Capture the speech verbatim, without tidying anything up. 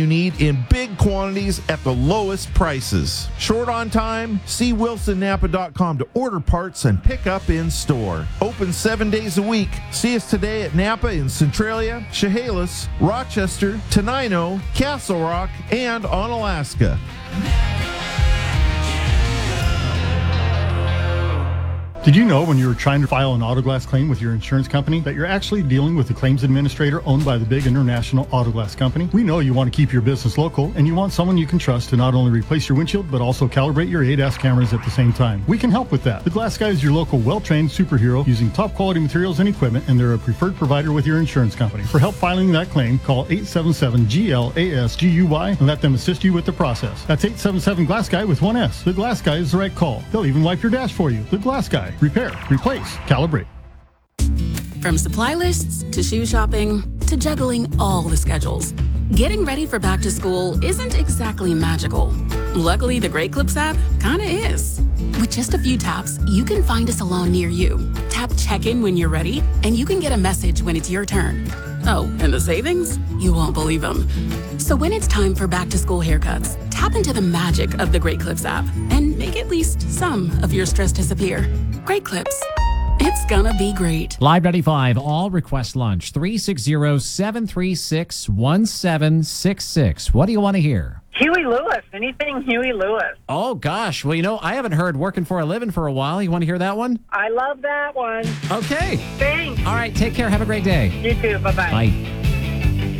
you need in big quantities at the lowest prices. Short on time? See wilson napa dot com to order parts and pick up in store. Open seven days a week. See us today at Napa in Centralia, Chehalis, Rochester, Tenino, Castle Rock, and on Alaska. Did you know when you were trying to file an auto glass claim with your insurance company that you're actually dealing with a claims administrator owned by the big international auto glass company? We know you want to keep your business local and you want someone you can trust to not only replace your windshield but also calibrate your A D A S cameras at the same time. We can help with that. The Glass Guy is your local well-trained superhero using top quality materials and equipment, and they're a preferred provider with your insurance company. For help filing that claim, call eight seven seven G L A S G U Y and let them assist you with the process. That's eight seven seven Glass Guy with one S. The Glass Guy is the right call. They'll even wipe your dash for you. The Glass Guy. Repair, replace, calibrate. From supply lists to shoe shopping to juggling all the schedules, getting ready for back to school isn't exactly magical. Luckily, the Great Clips app kinda is. With just a few taps, you can find a salon near you. Tap check-in when you're ready, and you can get a message when it's your turn. Oh, and the savings? You won't believe them. So when it's time for back to school haircuts, tap into the magic of the Great Clips app and make at least some of your stress disappear. Great Clips. It's gonna be great. Live ninety-five, all request lunch, three six zero, seven three six, one seven six six. What do you want to hear? Huey Lewis. Anything Huey Lewis. Oh, gosh. Well, you know, I haven't heard Working for a Living for a while. You want to hear that one? I love that one. Okay. Thanks. All right. Take care. Have a great day. You too. Bye-bye. Bye.